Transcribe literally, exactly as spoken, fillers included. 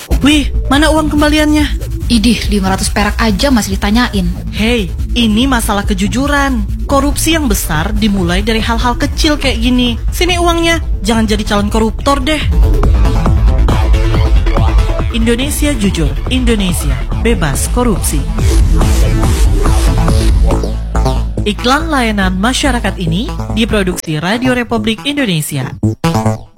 Wih, mana uang kembaliannya? Idih, lima ratus perak aja masih ditanyain. Hei, ini masalah kejujuran. Korupsi yang besar dimulai dari hal-hal kecil kayak gini. Sini uangnya, jangan jadi calon koruptor deh. Indonesia jujur, Indonesia bebas korupsi. Iklan layanan masyarakat ini diproduksi Radio Republik Indonesia.